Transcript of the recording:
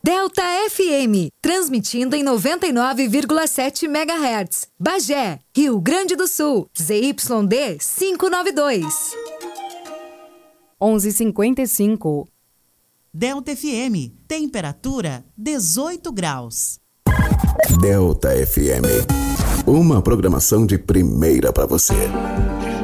Delta FM, transmitindo em 99,7 MHz. Bagé, Rio Grande do Sul, ZYD 592. 11h55. Delta FM, temperatura 18 graus. Delta FM, uma programação de primeira para você.